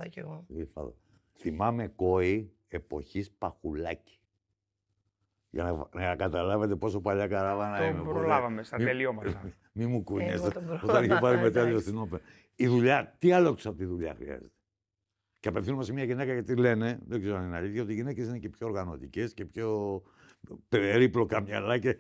κι εγώ. Θυμάμαι κόη εποχής Παχουλάκη. Για να καταλάβετε πόσο παλιά καράβανα είμαι. Το προλάβαμε στα τελειώματα. Μη μου κουνιέστε. Όταν είχε πάρει μετάλλιο στην όπερα. Η δουλειά, τι άλλο από τη δουλειά χρειάζεται. Και απευθύνομαι σε μια γυναίκα γιατί λένε, δεν ξέρω αν είναι αλήθεια, ότι οι γυναίκες είναι και πιο οργανωτικές και πιο περίπλοκα μυαλά και